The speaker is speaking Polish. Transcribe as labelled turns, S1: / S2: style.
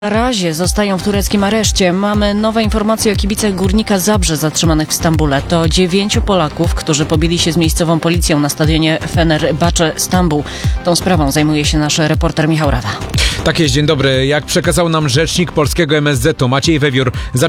S1: Na razie zostają w tureckim areszcie. Mamy nowe informacje o kibicach Górnika Zabrze zatrzymanych w Stambule. To 9 Polaków, którzy pobili się z miejscową policją na stadionie Fenerbahce Stambuł. Tą sprawą zajmuje się nasz reporter Michał Rawa.
S2: Tak jest, dzień dobry. Jak przekazał nam rzecznik polskiego MSZ-u Maciej Wewiór,